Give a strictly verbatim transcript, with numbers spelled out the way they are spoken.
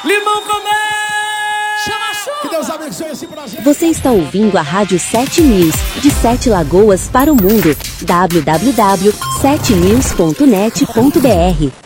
Limão com mel! Chama a chuva! Que Deus abençoe esse projeto. Você está ouvindo a Rádio sete News, de Sete Lagoas para o mundo. w w w ponto sete news ponto net ponto b r